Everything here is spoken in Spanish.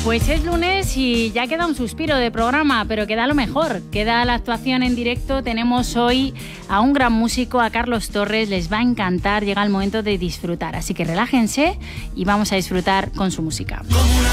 Pues es lunes y ya queda un suspiro de programa, pero queda lo mejor, queda la actuación en directo. Tenemos hoy a un gran músico, a Carlos Torres, les va a encantar, llega el momento de disfrutar, así que relájense y vamos a disfrutar con su música.